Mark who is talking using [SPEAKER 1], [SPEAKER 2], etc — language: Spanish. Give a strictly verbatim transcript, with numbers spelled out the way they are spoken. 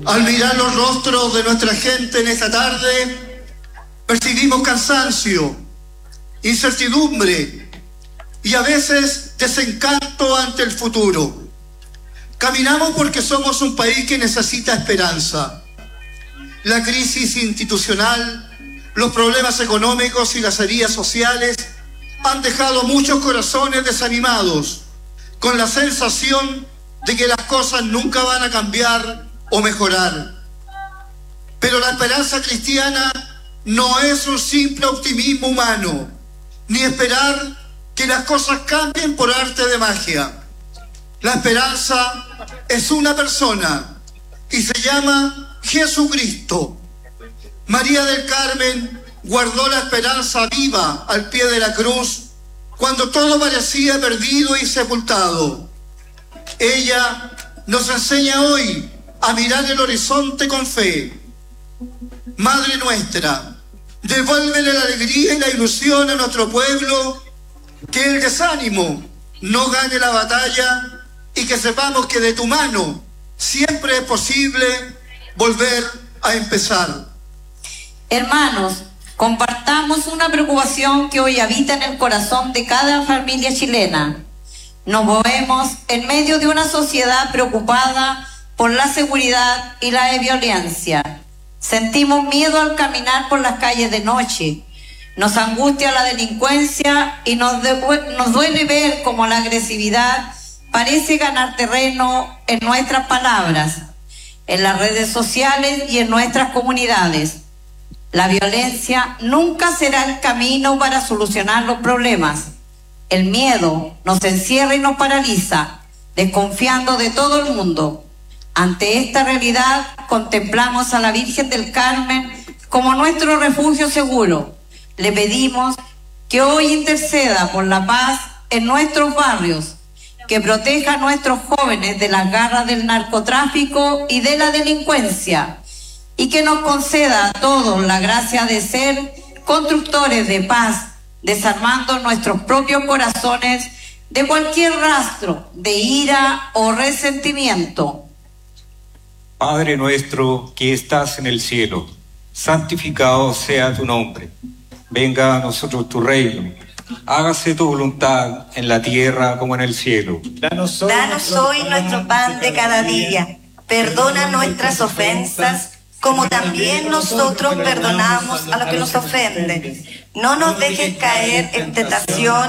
[SPEAKER 1] Al mirar los rostros de nuestra gente en esta tarde, percibimos cansancio, incertidumbre y a veces desencanto ante el futuro. Caminamos porque somos un país que necesita esperanza. La crisis institucional, los problemas económicos y las heridas sociales han dejado muchos corazones desanimados, con la sensación de que las cosas nunca van a cambiar o mejorar. Pero la esperanza cristiana no es un simple optimismo humano, ni esperar que las cosas cambien por arte de magia. La esperanza es una persona y se llama Jesucristo. María del Carmen guardó la esperanza viva al pie de la cruz cuando todo parecía perdido y sepultado. Ella nos enseña hoy a mirar el horizonte con fe. Madre nuestra, devuélvele la alegría y la ilusión a nuestro pueblo, que el desánimo no gane la batalla y que sepamos que de tu mano siempre es posible volver a empezar.
[SPEAKER 2] Hermanos, compartamos una preocupación que hoy habita en el corazón de cada familia chilena. Nos movemos en medio de una sociedad preocupada por la seguridad y la violencia. Sentimos miedo al caminar por las calles de noche. Nos angustia la delincuencia y nos, de, nos duele ver cómo la agresividad parece ganar terreno en nuestras palabras, en las redes sociales y en nuestras comunidades. La violencia nunca será el camino para solucionar los problemas. El miedo nos encierra y nos paraliza, desconfiando de todo el mundo. Ante esta realidad, contemplamos a la Virgen del Carmen como nuestro refugio seguro. Le pedimos que hoy interceda por la paz en nuestros barrios, que proteja a nuestros jóvenes de las garras del narcotráfico y de la delincuencia, y que nos conceda a todos la gracia de ser constructores de paz, desarmando nuestros propios corazones de cualquier rastro de ira o resentimiento.
[SPEAKER 3] Padre nuestro que estás en el cielo, santificado sea tu nombre. Venga a nosotros tu reino. Hágase tu voluntad en la tierra como en el cielo.
[SPEAKER 4] Danos hoy, Danos hoy nuestro pan de cada día. Perdona nuestras ofensas, como también nosotros perdonamos a los que nos ofenden. No nos dejes caer en tentación